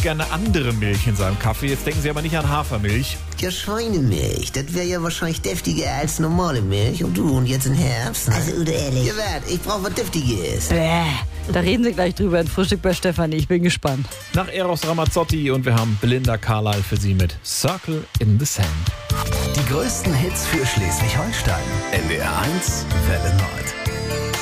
gerne andere Milch in seinem Kaffee. Jetzt denken Sie aber nicht an Hafermilch. Ja, Schweinemilch, das wäre ja wahrscheinlich deftiger als normale Milch. Und jetzt im Herbst? Ne? Also, Udo, ehrlich. Ja, warte, ich brauche was Deftiges. Da reden Sie gleich drüber in Frühstück bei Stefanie. Ich bin gespannt. Nach Eros Ramazzotti und wir haben Belinda Carlisle für Sie mit Circle in the Sand. Die größten Hits für Schleswig-Holstein. NDR 1, Welle Nord.